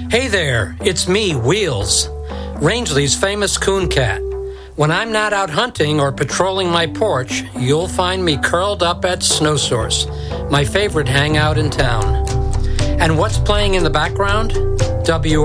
Hey there, it's me, Wheels, Rangeley's famous coon cat. When I'm not out hunting or patrolling my porch, you'll find me curled up at Snow Source, my favorite hangout in town. And what's playing in the background?